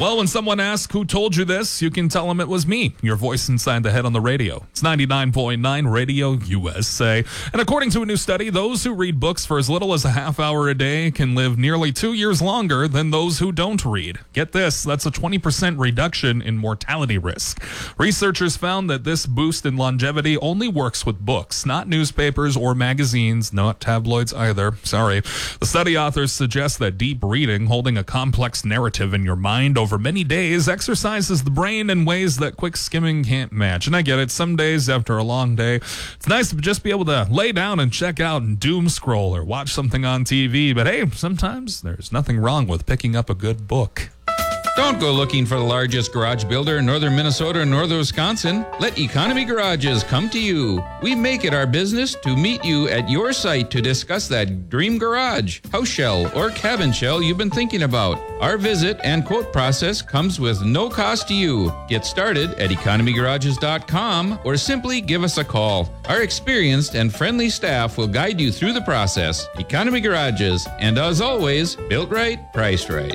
Well, when someone asks who told you this, you can tell them it was me, your voice inside the head on the radio. It's 99.9 Radio USA. And according to a new study, those who read books for as little as a half hour a day can live nearly 2 years longer than those who don't read. Get this, that's a 20% reduction in mortality risk. Researchers found that this boost in longevity only works with books, not newspapers or magazines, not tabloids either. Sorry. The study authors suggest that deep reading, holding a complex narrative in your mind over many days, exercises the brain in ways that quick skimming can't match. And I get it, some days after a long day, it's nice to just be able to lay down and check out and doom scroll or watch something on TV. But hey, sometimes there's nothing wrong with picking up a good book. Don't go looking for the largest garage builder in northern Minnesota and northern Wisconsin. Let Economy Garages come to you. We make it our business to meet you at your site to discuss that dream garage, house shell, or cabin shell you've been thinking about. Our visit and quote process comes with no cost to you. Get started at economygarages.com or simply give us a call. Our experienced and friendly staff will guide you through the process. Economy Garages, and as always, built right, priced right.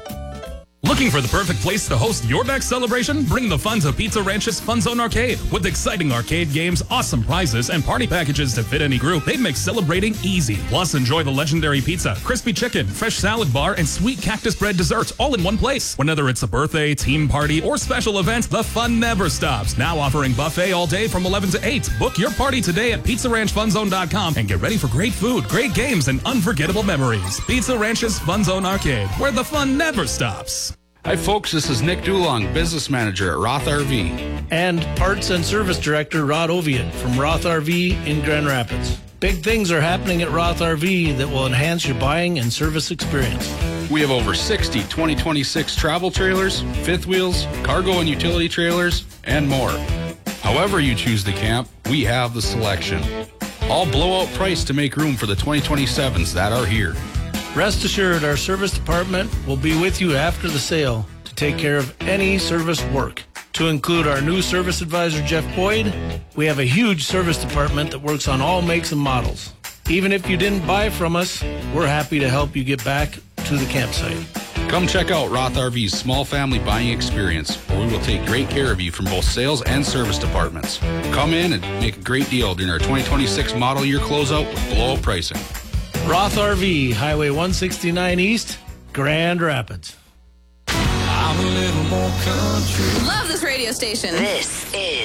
Looking for the perfect place to host your next celebration? Bring the fun to Pizza Ranch's Fun Zone Arcade. With exciting arcade games, awesome prizes, and party packages to fit any group, they make celebrating easy. Plus, enjoy the legendary pizza, crispy chicken, fresh salad bar, and sweet cactus bread desserts all in one place. Whether it's a birthday, team party, or special event, the fun never stops. Now offering buffet all day from 11 to 8. Book your party today at PizzaRanchFunZone.com and get ready for great food, great games, and unforgettable memories. Pizza Ranch's Fun Zone Arcade, where the fun never stops. Hi folks, this is Nick Dulong, Business Manager at Roth RV. And Parts and Service Director Rod Oviatt from Roth RV in Grand Rapids. Big things are happening at Roth RV that will enhance your buying and service experience. We have over 60 2026 travel trailers, fifth wheels, cargo and utility trailers, and more. However you choose to camp, we have the selection. All blowout price to make room for the 2027s that are here. Rest assured, our service department will be with you after the sale to take care of any service work. To include our new service advisor, Jeff Boyd, we have a huge service department that works on all makes and models. Even if you didn't buy from us, we're happy to help you get back to the campsite. Come check out Roth RV's small family buying experience, where we will take great care of you from both sales and service departments. Come in and make a great deal during our 2026 model year closeout with blowout pricing. Roth RV, Highway 169 East, Grand Rapids. I'm a little more country. Love this radio station. This is